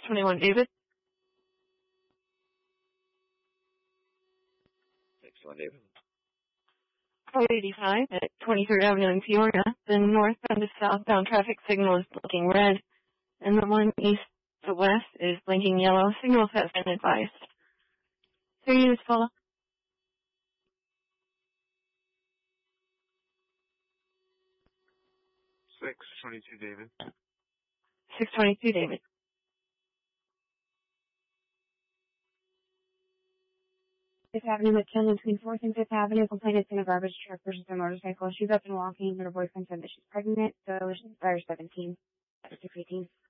621 David. 621 David. 485 at 23rd Avenue in Peoria. The northbound to southbound traffic signal is blinking red, and the one east to west is blinking yellow. Signals have been advised. 3 units follow. 622 David. 622 David. Fifth Avenue with Killen between 4th and 5th Avenue. Complainant in a garbage truck versus a motorcycle. She's up and walking. Her boyfriend said that she's pregnant, so she's 17. 618.